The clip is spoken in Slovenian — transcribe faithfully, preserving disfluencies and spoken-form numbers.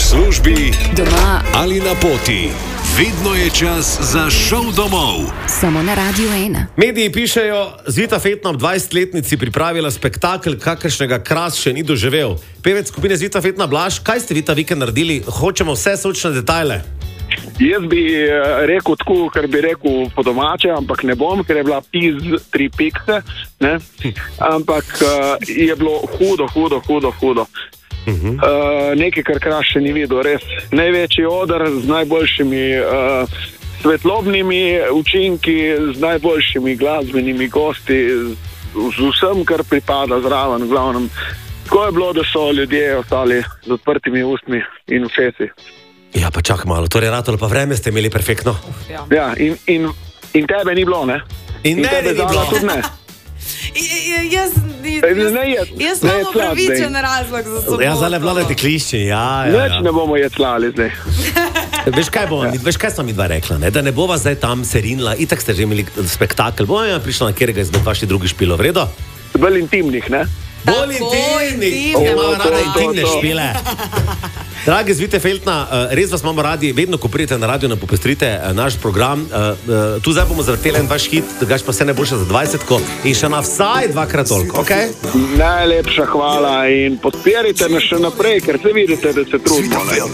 službi, doma ali na poti. Vedno je čas za šov domov. Samo na Radiu ena. Mediji pišejo, Zvita Fetna ob dvajsetletnici pripravila spektakel, kakršnega Kras še ni doživel. Pevec skupine Zvita Fetna Blaž, kaj ste vi ta vikend naredili? Hočemo vse sočne detajle. Jaz bi rekel tako, kar bi rekel po domače, ampak ne bom, ker je bila piz tri pikse, ne? Ampak uh, je bilo hudo, hudo, hudo, hudo. Uh-huh. Uh, nekaj, kar Kras še ni videl, res največji oder z najboljšimi uh, svetlobnimi učinki, z najboljšimi glasbenimi gosti, z, z vsem, kar pripada zraven, glavnem. Tako je bilo, da so ljudje ostali z odprtimi ustmi in ušesi. Ja, pa čak malo, torej ratolo pa vreme ste imeli perfektno. Ja, in, in, in tebe ni bilo, ne? In, in tebe ni bilo. Tudi ne. Jaz sem upravičen razlog za soboto. Ja, zdaj vladate klišči, ja, ja, ja. Neč ne bomo jeclali zdaj. Veš kaj, bo, ja. veš, kaj sem mi dva rekla, ne? Da ne bova zdaj tam serinila, itak ste že imeli spektakel, bova ja prišla na kjerega izmed vaših drugih špilov, vredo? Bolj intimnih, ne? Bolj intimnih, imamo rada intimne špile. Dragi Zvite Fetna, res vas imamo radi, vedno ko pridete na radio, nam popestrite naš program. Tu zdaj bomo zavrteli en vaš hit, da gaš pa vse najboljše za dvajsetko in še na vsaj dvakrat toliko, okej? Okay? Najlepša hvala in podpirajte nas še naprej, ker se vidite, da se trudimo.